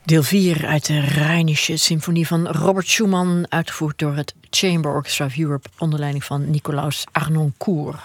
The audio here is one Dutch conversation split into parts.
Deel 4 uit de Rheinische Symfonie van Robert Schumann, uitgevoerd door het Chamber Orchestra of Europe onder leiding van Nicolaus Harnoncourt.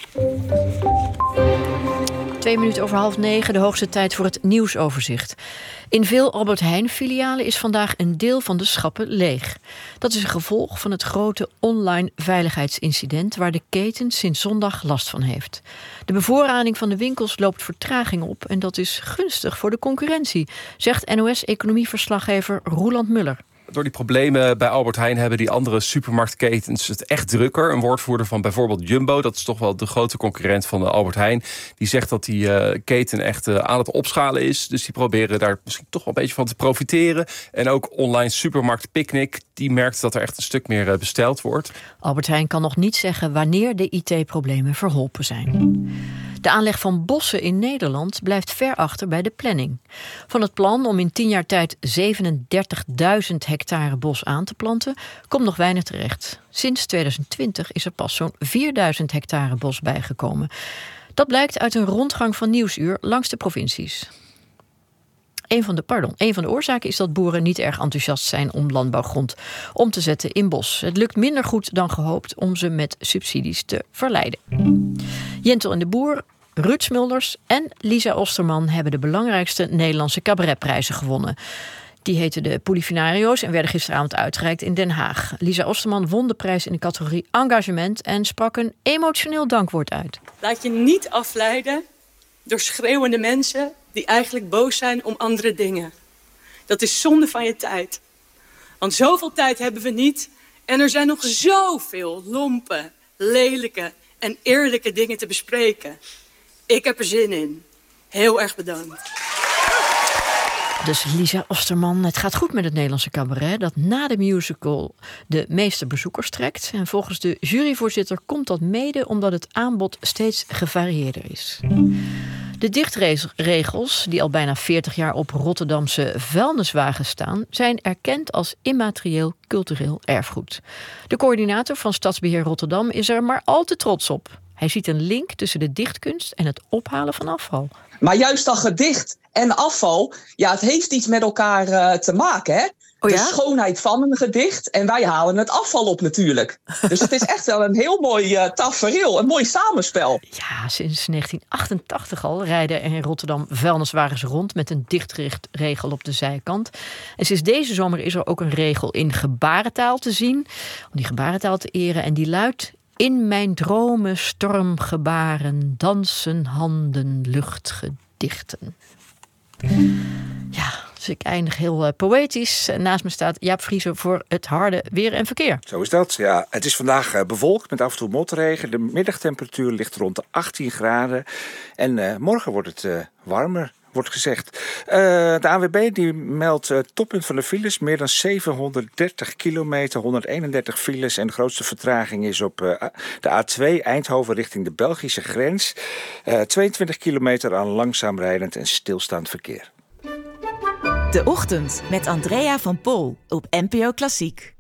9:02, de hoogste tijd voor het nieuwsoverzicht. In veel Albert Heijn-filialen is vandaag een deel van de schappen leeg. Dat is een gevolg van het grote online veiligheidsincident waar de keten sinds zondag last van heeft. De bevoorrading van de winkels loopt vertraging op en dat is gunstig voor de concurrentie, zegt NOS-economieverslaggever Roeland Muller. Door die problemen bij Albert Heijn hebben die andere supermarktketens het echt drukker. Een woordvoerder van bijvoorbeeld Jumbo, dat is toch wel de grote concurrent van de Albert Heijn, die zegt dat die keten echt aan het opschalen is. Dus die proberen daar misschien toch wel een beetje van te profiteren. En ook online supermarkt Picnic, die merkt dat er echt een stuk meer besteld wordt. Albert Heijn kan nog niet zeggen wanneer de IT-problemen verholpen zijn. De aanleg van bossen in Nederland blijft ver achter bij de planning. Van het plan om in 10 jaar tijd 37.000 hectare bos aan te planten komt nog weinig terecht. Sinds 2020 is er pas zo'n 4.000 hectare bos bijgekomen. Dat blijkt uit een rondgang van Nieuwsuur langs de provincies. Een van de oorzaken is dat boeren niet erg enthousiast zijn om landbouwgrond om te zetten in bos. Het lukt minder goed dan gehoopt om ze met subsidies te verleiden. Jentel en de Boer, Ruud Smulders en Lisa Osterman hebben de belangrijkste Nederlandse cabaretprijzen gewonnen. Die heten de Polifinario's en werden gisteravond uitgereikt in Den Haag. Lisa Osterman won de prijs in de categorie engagement en sprak een emotioneel dankwoord uit. Laat je niet afleiden door schreeuwende mensen die eigenlijk boos zijn om andere dingen. Dat is zonde van je tijd. Want zoveel tijd hebben we niet en er zijn nog zoveel lompe, lelijke en eerlijke dingen te bespreken. Ik heb er zin in. Heel erg bedankt. Dus Lisa Osterman, het gaat goed met het Nederlandse cabaret dat na de musical de meeste bezoekers trekt. En volgens de juryvoorzitter komt dat mede omdat het aanbod steeds gevarieerder is. De dichtregels, die al bijna 40 jaar op Rotterdamse vuilniswagens staan, zijn erkend als immaterieel cultureel erfgoed. De coördinator van Stadsbeheer Rotterdam is er maar al te trots op. Hij ziet een link tussen de dichtkunst en het ophalen van afval. Maar juist dat gedicht en afval, ja, het heeft iets met elkaar te maken, hè? Oh ja? De schoonheid van een gedicht en wij halen het afval op natuurlijk. Dus het is echt wel een heel mooi tafereel, een mooi samenspel. Ja, sinds 1988 al rijden er in Rotterdam vuilniswagens rond met een dichtregel op de zijkant. En sinds deze zomer is er ook een regel in gebarentaal te zien, om die gebarentaal te eren. En die luidt: in mijn dromen stormgebaren, dansen handen, luchtgedichten. Ja, dus ik eindig heel poëtisch. Naast me staat Jaap Vriezer voor het harde weer en verkeer. Zo is dat, ja. Het is vandaag bewolkt met af en toe motregen. De middagtemperatuur ligt rond de 18 graden. En morgen wordt het warmer, wordt gezegd. De ANWB die meldt toppunt van de files. Meer dan 730 kilometer, 131 files. En de grootste vertraging is op de A2 Eindhoven richting de Belgische grens. 22 kilometer aan langzaam rijdend en stilstaand verkeer. De Ochtend met Andrea van Pol op NPO Klassiek.